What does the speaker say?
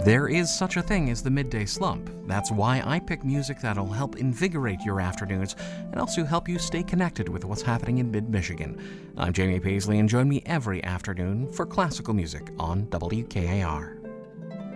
There is such a thing as the midday slump. That's why I pick music that'll help invigorate your afternoons and also help you stay connected with what's happening in mid-Michigan. I'm Jamie Paisley, and join me every afternoon for classical music on WKAR.